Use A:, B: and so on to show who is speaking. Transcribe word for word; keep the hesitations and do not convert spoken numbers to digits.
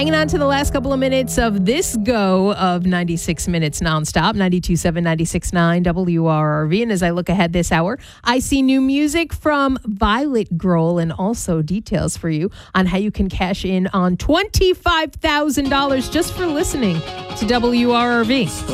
A: Hanging on to the last couple of minutes of this go of ninety-six minutes nonstop, ninety-two point seven, ninety-six point nine W R R V. And as I look ahead this hour, I see new music from Violet Grohl and also details for you on how you can cash in on twenty-five thousand dollars just for listening to W R R V.